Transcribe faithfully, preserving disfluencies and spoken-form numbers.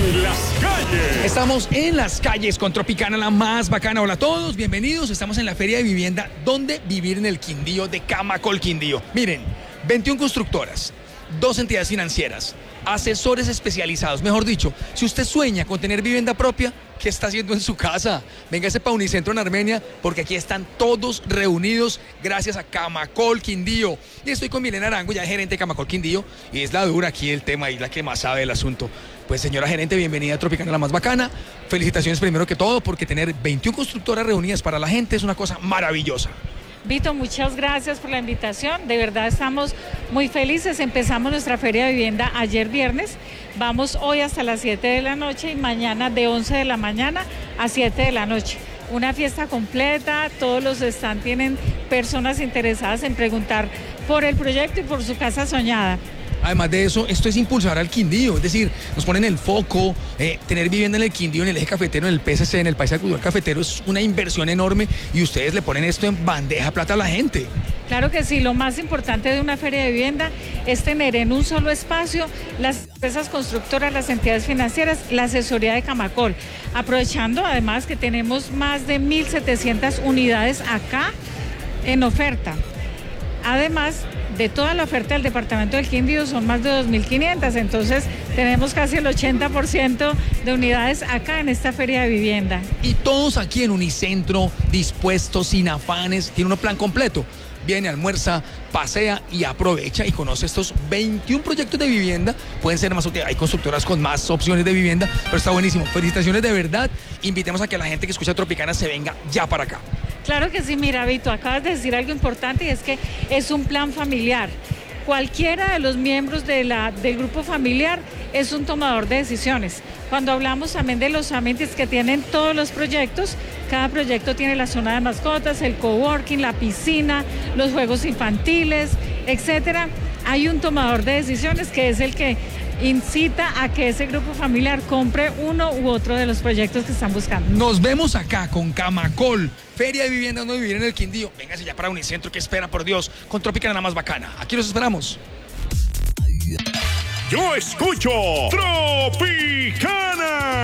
en las calles. Estamos en las calles con Tropicana, la más bacana. Hola a todos, bienvenidos. Estamos en la Feria de Vivienda Donde Vivir en el Quindío de Camacol Quindío. Miren, veintiuna constructoras, dos entidades financieras, asesores especializados. Mejor dicho, si usted sueña con tener vivienda propia, ¿qué está haciendo en su casa? Véngase para Unicentro en Armenia, porque aquí están todos reunidos gracias a Camacol Quindío. Y estoy con Milena Arango, ya gerente de Camacol Quindío, y es la dura aquí el tema y la que más sabe del asunto. Pues señora gerente, bienvenida a Tropicana, la más bacana. Felicitaciones primero que todo, porque tener veintiuna constructoras reunidas para la gente es una cosa maravillosa. Vito, muchas gracias por la invitación. De verdad estamos muy felices. Empezamos nuestra feria de vivienda ayer viernes. Vamos hoy hasta las siete de la noche y mañana de once de la mañana a siete de la noche. Una fiesta completa, todos los stands tienen personas interesadas en preguntar por el proyecto y por su casa soñada. Además de eso, esto es impulsar al Quindío, es decir, nos ponen el foco, eh, tener vivienda en el Quindío, en el eje cafetero, en el P S C, en el Paisaje Cultural Cafetero, es una inversión enorme y ustedes le ponen esto en bandeja plata a la gente. Claro que sí, lo más importante de una feria de vivienda es tener en un solo espacio las empresas constructoras, las entidades financieras, la asesoría de Camacol, aprovechando además que tenemos más de mil setecientas unidades acá en oferta. Además de toda la oferta del departamento del Quindío son más de dos mil quinientas, entonces tenemos casi el ochenta por ciento de unidades acá en esta feria de vivienda. Y todos aquí en Unicentro, dispuestos, sin afanes, tiene un plan completo. Viene, almuerza, pasea y aprovecha y conoce estos veintiún proyectos de vivienda. Pueden ser más, hay constructoras con más opciones de vivienda, pero está buenísimo. Felicitaciones de verdad. Invitemos a que la gente que escucha Tropicana se venga ya para acá. Claro que sí, mira, Vito, acabas de decir algo importante y es que es un plan familiar. Cualquiera de los miembros de la, del grupo familiar es un tomador de decisiones. Cuando hablamos también de los amenities que tienen todos los proyectos, cada proyecto tiene la zona de mascotas, el coworking, la piscina, los juegos infantiles, etcétera. Hay un tomador de decisiones que es el que incita a que ese grupo familiar compre uno u otro de los proyectos que están buscando. Nos vemos acá con Camacol, Feria de Vivienda Donde Vivir en el Quindío. Véngase ya para Unicentro, que espera, por Dios, con Tropicana, la más bacana. Aquí los esperamos. Yo escucho Tropicana.